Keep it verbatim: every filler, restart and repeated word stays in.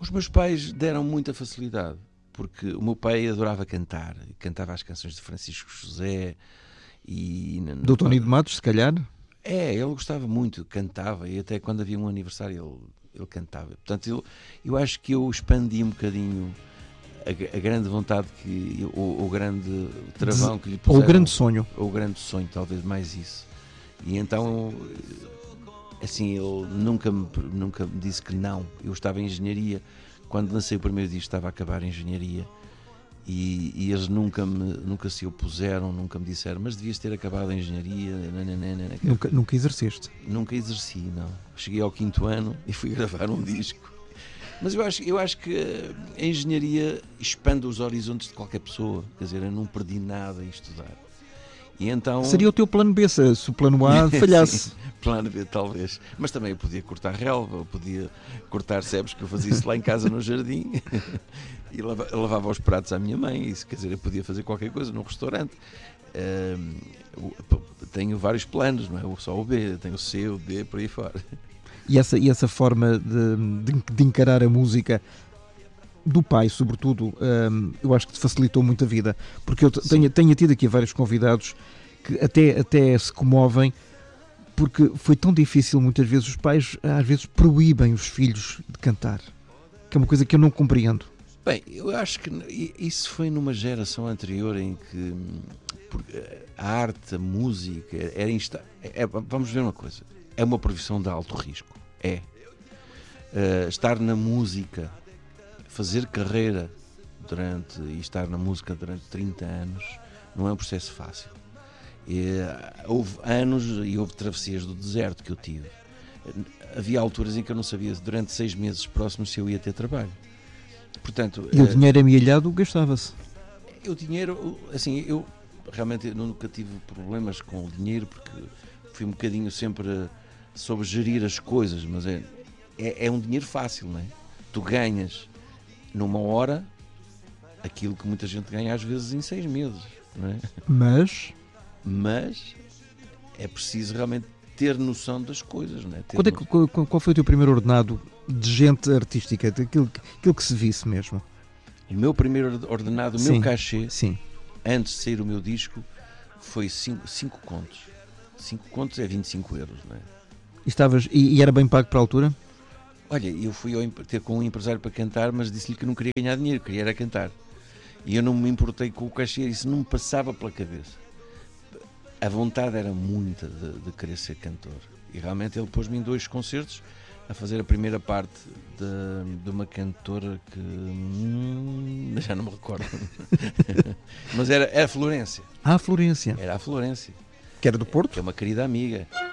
Os meus pais deram muita facilidade, porque o meu pai adorava cantar, cantava as canções de Francisco José e... Do Tony de Matos, se calhar? É, ele gostava muito, cantava, e até quando havia um aniversário ele, ele cantava. Portanto, eu, eu acho que eu expandi um bocadinho a, a grande vontade, que o, o grande travão que lhe puseram. Ou o grande sonho. Ou o grande sonho, talvez mais isso. E então, assim, ele nunca me, nunca me disse que não. Eu estava em engenharia, quando lancei o primeiro disco estava a acabar a engenharia. E, e eles nunca, me, nunca se opuseram, nunca me disseram, mas devias ter acabado a engenharia. Nananana, nunca, nunca exerceste? Nunca exerci, não. Cheguei ao quinto ano e fui gravar um disco. Mas eu acho, eu acho que a engenharia expande os horizontes de qualquer pessoa. Quer dizer, eu não perdi nada em estudar. E então... Seria o teu plano B, se, se o plano A falhasse. Sim, plano B talvez. Mas também eu podia cortar relva, eu podia cortar sebes, que eu fazia isso lá em casa no jardim. E lavava os pratos à minha mãe. Isso, quer dizer, eu podia fazer qualquer coisa num restaurante. Uh, tenho vários planos, não é só o B, tenho o C, o D, por aí fora. E essa, e essa forma de, de, de encarar a música do pai, sobretudo, um, eu acho que te facilitou muito a vida, porque eu tenho, tenho tido aqui vários convidados que até, até se comovem, porque foi tão difícil, muitas vezes os pais às vezes proíbem os filhos de cantar, que é uma coisa que eu não compreendo. Bem, eu acho que isso foi numa geração anterior em que a arte, a música era insta... é, vamos ver uma coisa, é uma profissão de alto risco, é uh, estar na música, fazer carreira durante e estar na música durante trinta anos não é um processo fácil. E, houve anos e houve travessias do deserto que eu tive. Havia alturas em que eu não sabia durante seis meses próximos se eu ia ter trabalho. Portanto, e o dinheiro amealhado gastava-se? O dinheiro, assim, eu realmente eu nunca tive problemas com o dinheiro, porque fui um bocadinho sempre sobre gerir as coisas, mas é, é, é um dinheiro fácil, não é? Tu ganhas numa hora aquilo que muita gente ganha às vezes em seis meses, não é? Mas... Mas é preciso realmente ter noção das coisas, não é? Ter Quando é que, qual, qual foi o teu primeiro ordenado de gente artística, daquilo aquilo que se visse mesmo? O meu primeiro ordenado, o sim, meu cachê, sim. antes de sair o meu disco, foi cinco contos. cinco contos é vinte e cinco euros, não é? E, estavas, e, e era bem pago para a altura? Olha, eu fui ao, ter com um empresário para cantar, mas disse-lhe que não queria ganhar dinheiro, queria era cantar. E eu não me importei com o cachê, isso não me passava pela cabeça. A vontade era muita de, de querer ser cantor. E realmente ele pôs-me em dois concertos a fazer a primeira parte de, de uma cantora que hum, já não me recordo. Mas era, era a Florência. Ah, a Florência. Era a Florência. Que era do Porto? Que é uma querida amiga.